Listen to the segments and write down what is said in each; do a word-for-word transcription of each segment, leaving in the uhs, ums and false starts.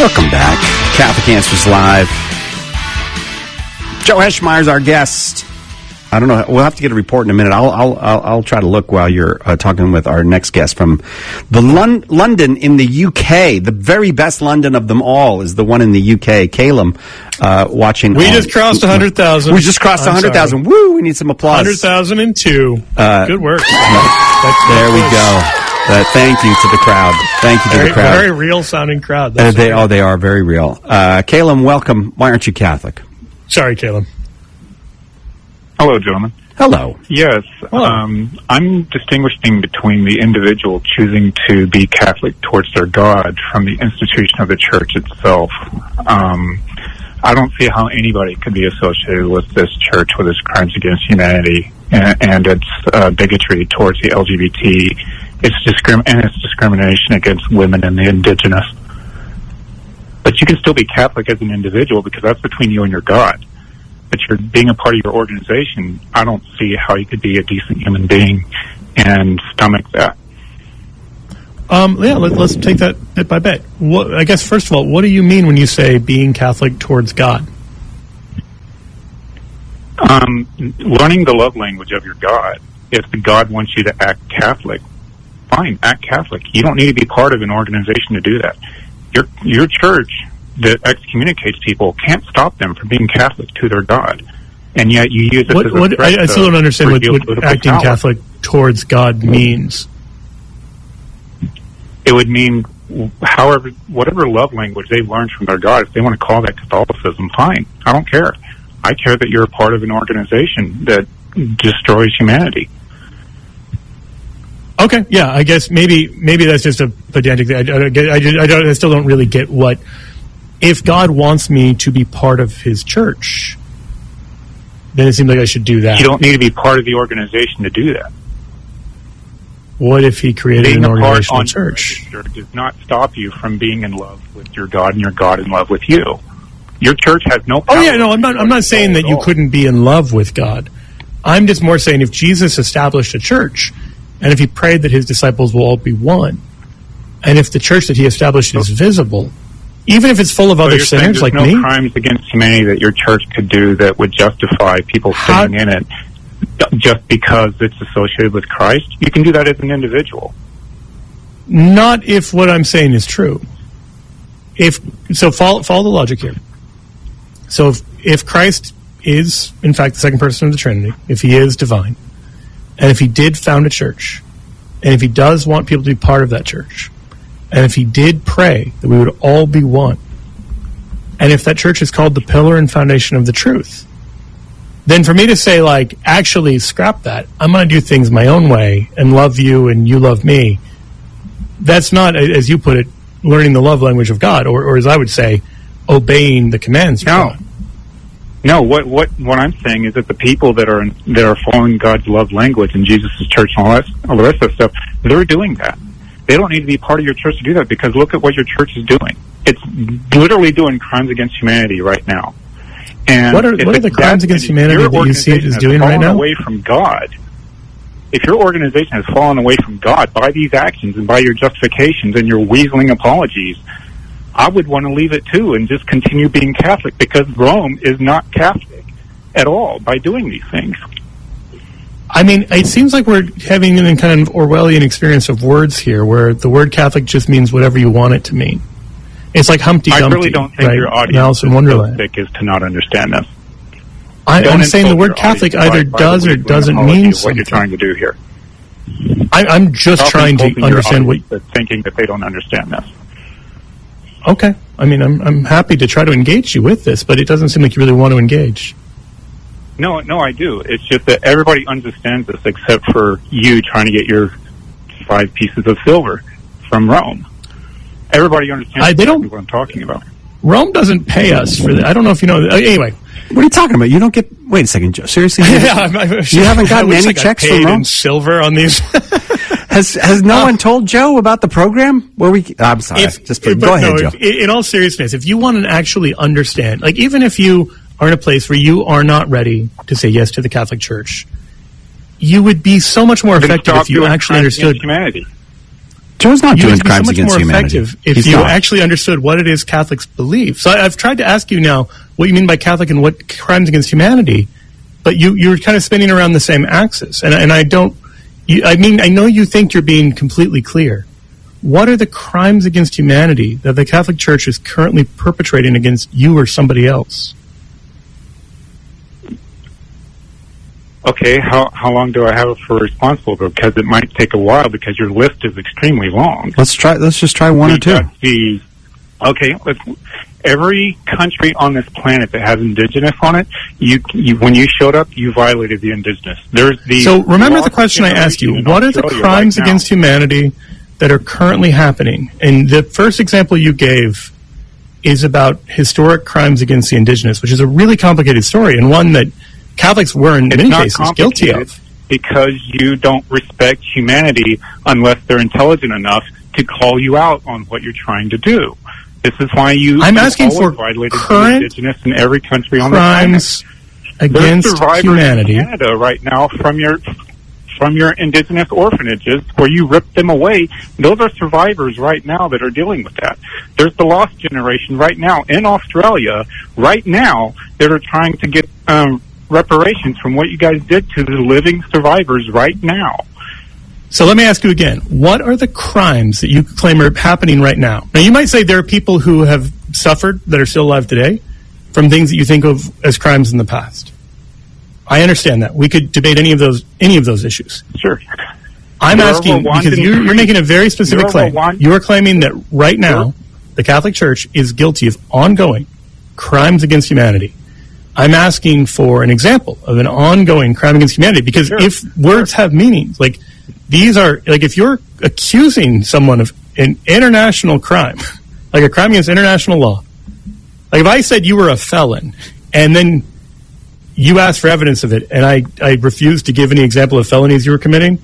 Welcome back. Catholic Answers Live. Joe Heschmeyer's our guest. I don't know. We'll have to get a report in a minute. I'll I'll I'll, I'll try to look while you're uh, talking with our next guest from the Lon- London in the U K. The very best London of them all is the one in the U K. Calum, uh, watching. We on, just crossed one hundred thousand. We just crossed one hundred thousand. Woo! We need some applause. one hundred thousand two. Uh, Good work. Uh, there we go. Uh, thank you to the crowd. Thank you to very, the crowd. Very real sounding crowd. Uh, they, oh, they are very real. Uh, Calum, welcome. Why aren't you Catholic? Sorry, Calum. Hello, gentlemen. Hello. Yes, Hello. Um, I'm distinguishing between the individual choosing to be Catholic towards their God from the institution of the Church itself. Um, I don't see how anybody could be associated with this Church with its crimes against humanity and, and its uh, bigotry towards the L G B T, its discrim- and its discrimination against women and the indigenous. But you can still be Catholic as an individual because that's between you and your God. But you're being a part of your organization, I don't see how you could be a decent human being and stomach that. Um, yeah, let, let's take that bit by bit. What, I guess, first of all, what do you mean when you say being Catholic towards God? Um, learning the love language of your God. If the God wants you to act Catholic, fine, act Catholic. You don't need to be part of an organization to do that. Your your church that excommunicates people can't stop them from being Catholic to their God, and yet you use it what, as a what, threat I, I still don't understand what, what acting power. Catholic towards God means. It would mean however, whatever love language they've learned from their God. If they want to call that Catholicism, fine. I don't care. I care that you're a part of an organization that destroys humanity. Okay, yeah, I guess maybe maybe that's just a pedantic thing. I, I, I, I, don't, I still don't really get what... If God wants me to be part of his church, then it seems like I should do that. You don't need to be part of the organization to do that. What if he created being an organizational organizational church? Church does not stop you from being in love with your God and your God in love with you. Your church has no power. Oh yeah, no, I'm not. I'm not saying that you couldn't be in love with God. I'm just more saying if Jesus established a church, and if he prayed that his disciples will all be one, and if the church that he established is visible, even if it's full of so other sinners like no me, no crimes against humanity that your church could do that would justify people How, sitting in it just because it's associated with Christ. You can do that as an individual. Not if what I'm saying is true. If so, follow, follow the logic here. So if, if Christ is, in fact, the second person of the Trinity, if he is divine, and if he did found a church, and if he does want people to be part of that church, and if he did pray that we would all be one, and if that church is called the pillar and foundation of the truth, then for me to say, like, actually scrap that, I'm going to do things my own way and love you and you love me, that's not, as you put it, learning the love language of God, or, or as I would say, obeying the commands of no. God. No, what what what I'm saying is that the people that are that are following God's love language and Jesus' church and all that, all the rest of that stuff, they're doing that. They don't need to be part of your church to do that because look at what your church is doing. It's literally doing crimes against humanity right now. And what are, what are the crimes against humanity that you see it is doing right now? Away from God. If your organization has fallen away from God by these actions and by your justifications and your weaseling apologies, I would want to leave it too and just continue being Catholic because Rome is not Catholic at all by doing these things. I mean, it seems like we're having an kind of Orwellian experience of words here where the word Catholic just means whatever you want it to mean. It's like Humpty Dumpty. I really don't think right? your audience Alice in Wonderland is to not understand this. I, I'm saying the word Catholic either by, does by or doesn't mean something. What you're trying to do here. I, I'm just Stop trying to understand what... Thinking that they don't understand this. Okay. I mean, I'm I'm happy to try to engage you with this, but it doesn't seem like you really want to engage. No, no, I do. It's just that everybody understands this except for you trying to get your five pieces of silver from Rome. Everybody understands I, they don't, what I'm talking about. Rome doesn't pay us for that. I don't know if you know. Uh, anyway. What are you talking about? You don't get... Wait a second, Joe. Seriously? You, yeah, I, I, you haven't gotten any checks from Rome? In silver on these... Has has no uh, one told Joe about the program? Where we? I'm sorry. If, Just go no, ahead, Joe. If, in all seriousness, if you want to actually understand, like even if you are in a place where you are not ready to say yes to the Catholic Church, you would be so much more effective if you actually understood humanity. Joe's not you doing would be so crimes much against more humanity. effective if He's you not. actually understood what it is Catholics believe. So I, I've tried to ask you now what you mean by Catholic and what crimes against humanity, but you you're kind of spinning around the same axis, and and I don't. You, I mean, I know you think you're being completely clear. What are the crimes against humanity that the Catholic Church is currently perpetrating against you or somebody else? Okay, how how long do I have for responsible? Because it might take a while because your list is extremely long. Let's try. Let's just try one We or two. got The, okay, let's, every country on this planet that has indigenous on it, you, you when you showed up, you violated the indigenous. There's the So remember the lost question I asked you. generation in What are the Australia crimes right now. against humanity that are currently happening? And the first example you gave is about historic crimes against the indigenous, which is a really complicated story and one that Catholics were in It's many not cases guilty complicated of. because you don't respect humanity unless they're intelligent enough to call you out on what you're trying to do. This is why you I'm you've asking always for violated the current indigenous in every country on the Crimes planet. There's against survivors humanity. in Canada right now from your from your indigenous orphanages where you ripped them away. Those are survivors right now that are dealing with that. There's the lost generation right now in Australia right now that are trying to get um, reparations from what you guys did to the living survivors right now. So let me ask you again. What are the crimes that you claim are happening right now? Now, you might say there are people who have suffered that are still alive today from things that you think of as crimes in the past. I understand that. We could debate any of those any of those issues. Sure. I'm There are asking Rwandan because you're, you're making a very specific There are claim. Rwand- You are claiming that right now the Catholic Church is guilty of ongoing crimes against humanity. I'm asking for an example of an ongoing crime against humanity because Sure. if words have meanings, like these are, like if you're accusing someone of an international crime, like a crime against international law, like if I said you were a felon and then you asked for evidence of it and I, I refused to give any example of felonies you were committing,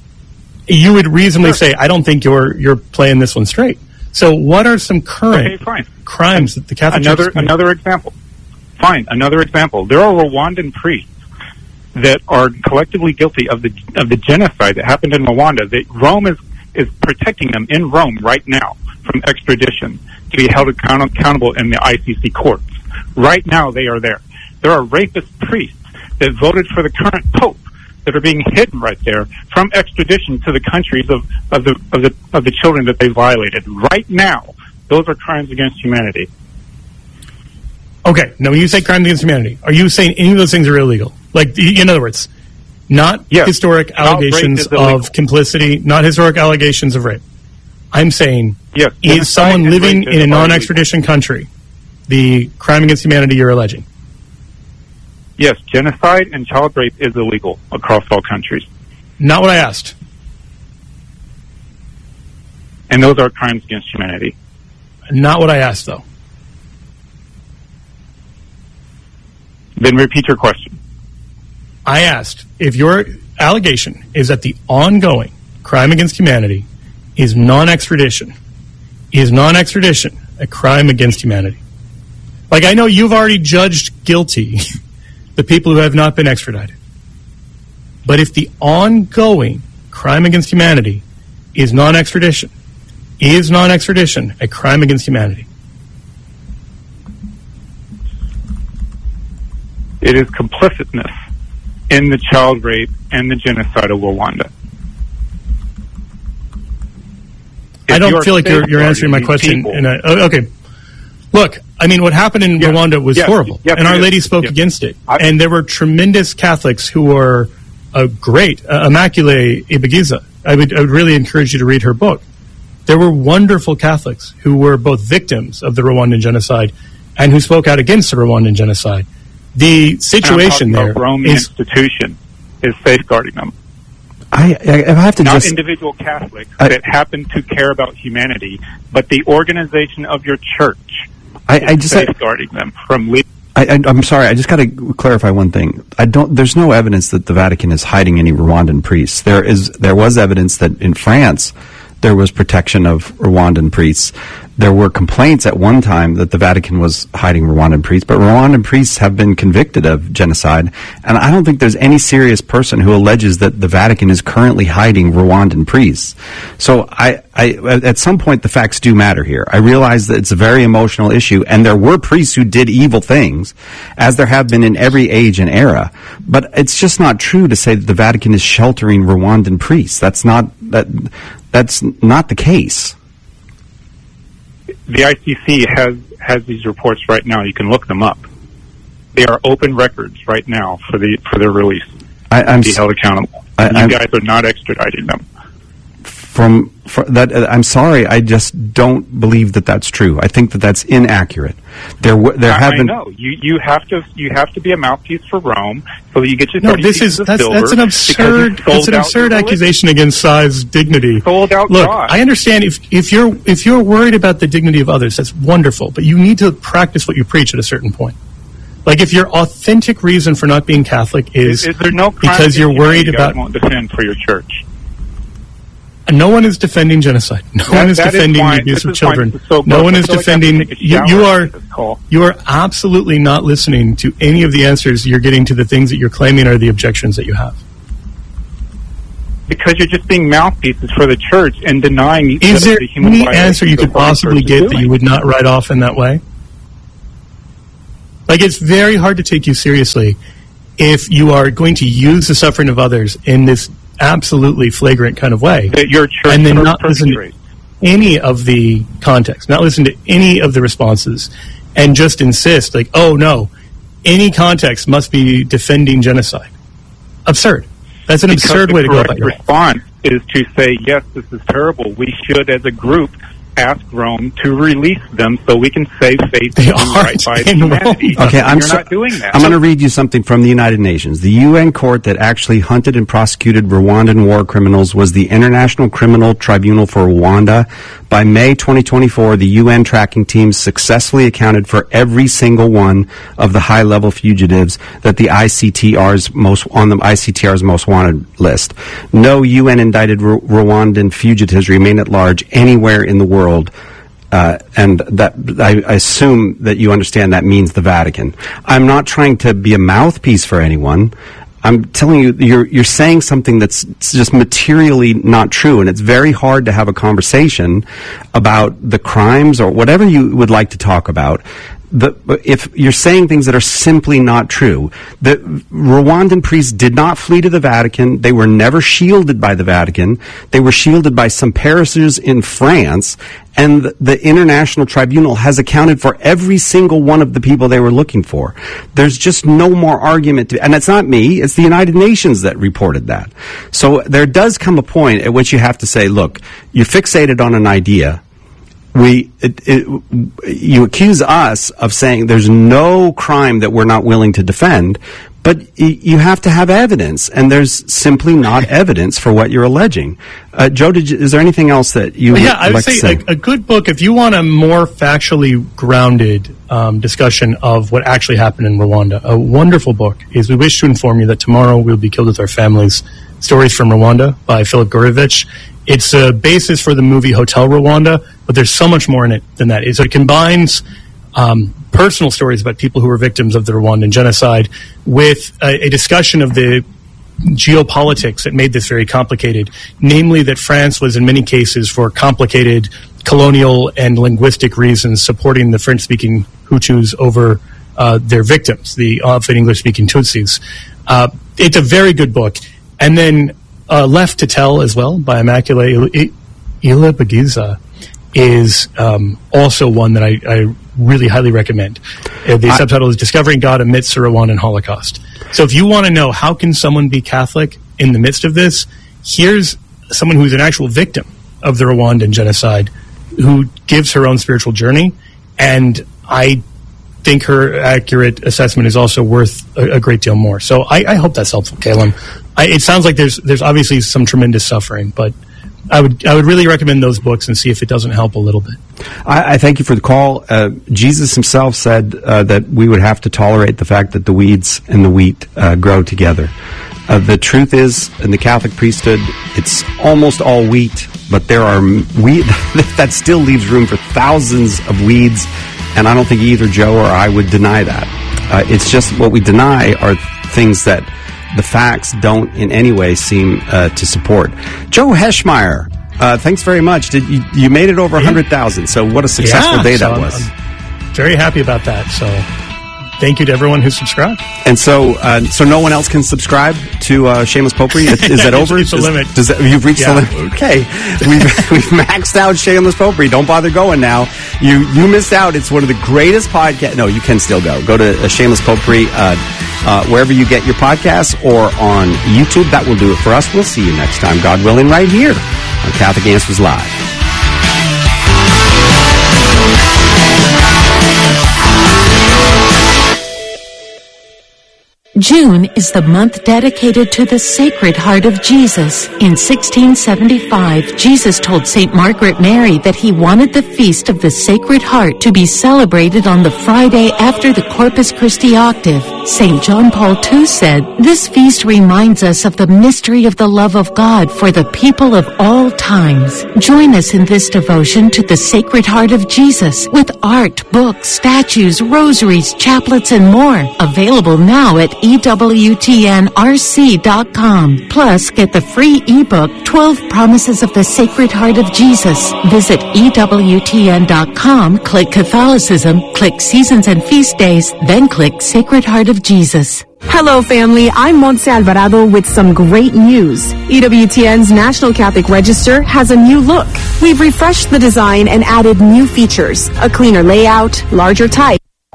you would reasonably Sure. say, I don't think you're you're playing this one straight. So what are some current Okay, fine. crimes that the Catholic Church Another is committing? another example. Fine, another example. There are Rwandan priests that are collectively guilty of the of the genocide that happened in Rwanda. That Rome is is protecting them in Rome right now from extradition to be held account- accountable in the I C C courts. Right now, they are there. There are rapist priests that voted for the current pope that are being hidden right there from extradition to the countries of, of the of the of the children that they violated. Right now, those are crimes against humanity. Okay, now when you say crimes against humanity, are you saying any of those things are illegal? Like, in other words, not Yes. historic Child rape allegations is illegal. of complicity, not historic allegations of rape. I'm saying, Yes, is genocide someone and living rape in a are non-extradition country the crime against humanity you're alleging? Yes, genocide and child rape is illegal across all countries. Not what I asked. And those are crimes against humanity. Not what I asked, though. Then repeat your question. I asked if your allegation is that the ongoing crime against humanity is non-extradition. Is non-extradition a crime against humanity? Like, I know you've already judged guilty the people who have not been extradited. But if the ongoing crime against humanity is non-extradition, is non-extradition a crime against humanity? It is complicitness in the child rape and the genocide of Rwanda. I If don't you're feel like you're, you're safeguarding answering my these question. people- In a, oh, okay. Look, I mean, what happened in Yes. Rwanda was Yes. horrible. Yes, and Our it is. Lady spoke Yes. against it. I- and there were tremendous Catholics who were uh, great. Uh, Immaculée Ibagiza. I would, I would really encourage you to read her book. There were wonderful Catholics who were both victims of the Rwandan genocide and who spoke out against the Rwandan genocide. The situation I'm talking there about Rome is... institution is safeguarding them. I, I, I have to Not just. individual Catholics I- that happen to care about humanity, but the organization of your church I, is I just. I, safeguarding them from leaving. I, I'm sorry. I just got to clarify one thing. I don't. There's no evidence that the Vatican is hiding any Rwandan priests. There is. There was evidence that in France there was protection of Rwandan priests. there were complaints at one time that the Vatican was hiding Rwandan priests, but Rwandan priests have been convicted of genocide, and I don't think there's any serious person who alleges that the Vatican is currently hiding Rwandan priests. So I, I, at some point, the facts do matter here. I realize that it's a very emotional issue, and there were priests who did evil things, as there have been in every age and era, but it's just not true to say that the Vatican is sheltering Rwandan priests. That's not, that, that's not the case. The I C C has, has these reports right now. You can look them up. They are open records right now for the for their release. I, I'm be held accountable. I, you I'm, guys are not extraditing them. From, from that, uh, I'm sorry. I just don't believe that that's true. I think that that's inaccurate. There, w- there I, have I been. know you. You have to. You have to be a mouthpiece for Rome, so that you get your. No, this is that's that's an absurd. That's an absurd accusation against Tsai's dignity. Sold out Look, God. I understand if if you're if you're worried about the dignity of others, that's wonderful. But you need to practice what you preach at a certain point. Like if your authentic reason for not being Catholic is, is, is there no because you're worried you about won't defend for your church. No one is defending genocide. No that, one is that defending is the abuse of children. So no one is like defending. You, you are you are absolutely not listening to any of the answers you're getting to the things that you're claiming are the objections that you have. Because you're just being mouthpieces for the church and denying. Is there the human any answer you could possibly get that you would not write off in that way? Like, it's very hard to take you seriously if you are going to use the suffering of others in this absolutely flagrant kind of way, that your church and then not listen to any of the context, not listen to any of the responses, and just insist, like, oh no, any context must be defending genocide. Absurd. That's an because absurd way to go about your your response is to say, yes, this is terrible. We should, as a group, ask Rome to release them so we can save faith they and right by humanity. Okay, I'm You're so, not doing that. I'm going to read you something from the United Nations. The U N court that actually hunted and prosecuted Rwandan war criminals was the International Criminal Tribunal for Rwanda. By May twenty twenty-four, the U N tracking team successfully accounted for every single one of the high-level fugitives that the I C T R's most on the I C T R's most wanted list. No U N indicted R- Rwandan fugitives remain at large anywhere in the world. Uh, and that I, I assume that you understand that means the Vatican. I'm not trying to be a mouthpiece for anyone. I'm telling you, you're you're saying something that's just materially not true, and it's very hard to have a conversation about the crimes or whatever you would like to talk about. The, if you're saying things that are simply not true, the Rwandan priests did not flee to the Vatican. They were never shielded by the Vatican. They were shielded by some parishes in France, and the, the International Tribunal has accounted for every single one of the people they were looking for. There's just no more argument to, and it's not me, it's the United Nations that reported that. So there does come a point at which you have to say, look, you're fixated on an idea. We, it, it, you accuse us of saying there's no crime that we're not willing to defend, but y- you have to have evidence, and there's simply not evidence for what you're alleging. Uh, Joe, did you, is there anything else that you well, would yeah, I would like say, to say? A, a good book, if you want a more factually grounded um, discussion of what actually happened in Rwanda, a wonderful book is We Wish to Inform You That Tomorrow We'll Be Killed With Our Families, Stories from Rwanda by Philip Gurevich. It's a basis for the movie Hotel Rwanda, but there's so much more in it than that. So it combines um, personal stories about people who were victims of the Rwandan genocide with a, a discussion of the geopolitics that made this very complicated, namely that France was in many cases for complicated colonial and linguistic reasons supporting the French-speaking Hutus over uh, their victims, the often English-speaking Tutsis. Uh, it's a very good book. And then uh, Left to Tell as well by Immaculée Ilibagiza is um, also one that I, I really highly recommend. Uh, the I, subtitle is Discovering God Amidst the Rwandan Holocaust. So if you want to know how can someone be Catholic in the midst of this, here's someone who's an actual victim of the Rwandan genocide who gives her own spiritual journey, and I think her accurate assessment is also worth a, a great deal more. So I, I hope that's helpful, Caleb. I, it sounds like there's there's obviously some tremendous suffering, but I would I would really recommend those books and see if it doesn't help a little bit. I, I thank you for the call. Uh, Jesus himself said uh, that we would have to tolerate the fact that the weeds and the wheat uh, grow together. Uh, the truth is, in the Catholic priesthood, it's almost all wheat but there are we that still leaves room for thousands of weeds, and I don't think either Joe or I would deny that. Uh, it's just what we deny are things that the facts don't in any way seem uh, to support. Joe Heschmeyer, uh, thanks very much. Did you, you made it over one hundred thousand, so what a successful yeah, day so that I'm, was. I'm very happy about that, so thank you to everyone who subscribed. And so uh, so no one else can subscribe to uh, Shameless Popery? Is, is that over? It's a Does, limit. Does that, you've reached Yeah. the limit? Okay. We've, we've maxed out Shameless Popery. Don't bother going now. You you missed out. It's one of the greatest podcasts. No, you can still go. Go to uh, Shameless Popery, uh, uh, wherever you get your podcasts, or on YouTube. That will do it for us. We'll see you next time, God willing, right here on Catholic Answers Live. June is the month dedicated to the Sacred Heart of Jesus. In sixteen seventy-five, Jesus told Saint Margaret Mary that he wanted the Feast of the Sacred Heart to be celebrated on the Friday after the Corpus Christi octave. Saint John Paul the Second said, "This feast reminds us of the mystery of the love of God for the people of all times." Join us in this devotion to the Sacred Heart of Jesus with art, books, statues, rosaries, chaplets, and more. Available now at E W T N R C dot com. Plus, get the free ebook, twelve Promises of the Sacred Heart of Jesus. Visit E W T N dot com, click Catholicism, click Seasons and Feast Days, then click Sacred Heart of Jesus. Hello, family. I'm Montse Alvarado with some great news. E W T N's National Catholic Register has a new look. We've refreshed the design and added new features, a cleaner layout, larger type.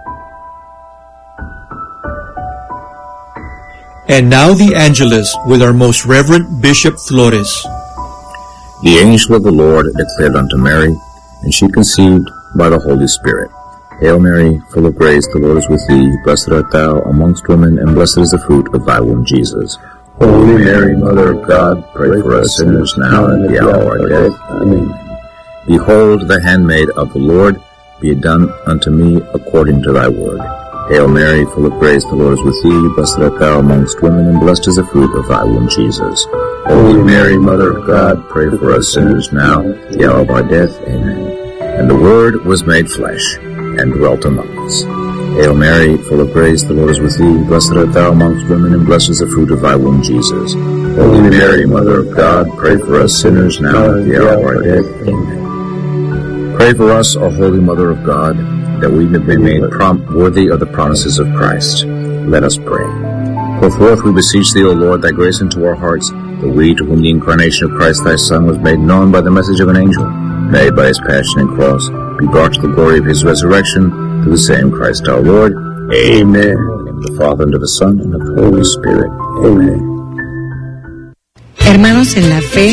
And now the Angelus with our most Reverend Bishop Flores. The angel of the Lord declared unto Mary, and she conceived by the Holy Spirit. Hail Mary, full of grace, the Lord is with thee. Blessed art thou amongst women, and blessed is the fruit of thy womb, Jesus. Holy Mary, Mother of God, pray for us sinners now and at the hour of our death. Amen. Behold, the handmaid of the Lord, be it done unto me according to thy word. Hail Mary, full of grace, the Lord is with thee. Blessed art thou amongst women, and blessed is the fruit of thy womb, Jesus. Holy Mary, Mother of God, pray for us sinners now, at the hour of our death. Amen. And the Word was made flesh, and dwelt among us. Hail Mary, full of grace, the Lord is with thee. Blessed art thou amongst women, and blessed is the fruit of thy womb, Jesus. Holy Mary, Mother of God, pray for us sinners now, at the hour of our death. Amen. Pray for us, O Holy Mother of God, that we may be made prompt worthy of the promises of Christ. Let us pray. Pour forth, we beseech thee, O Lord, thy grace into our hearts, that we, to whom the incarnation of Christ thy Son was made known by the message of an angel, may by his passion and cross be brought to the glory of his resurrection, through the same Christ our Lord. Amen. In the name of the Father, and of the Son, and of the Holy Spirit. Amen. Hermanos en la fe,